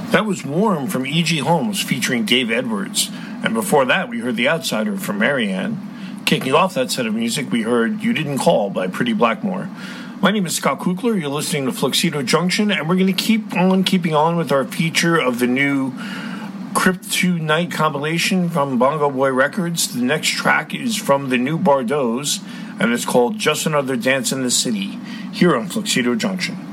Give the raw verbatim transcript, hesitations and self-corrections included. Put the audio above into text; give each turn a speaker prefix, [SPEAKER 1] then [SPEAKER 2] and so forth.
[SPEAKER 1] That was Warm from E G. Holmes featuring Dave Edwards. And before that, we heard The Outsider from Marianne. Kicking off that set of music, we heard You Didn't Call by Pretty Blackmore. My name is Scott Kukler. You're listening to Fluxido Junction, and we're going to keep on keeping on with our feature of the new Crypt two Night compilation from Bongo Boy Records. The next track is from the new Bardos, and it's called Just Another Dance in the City, here on Fluxido Junction.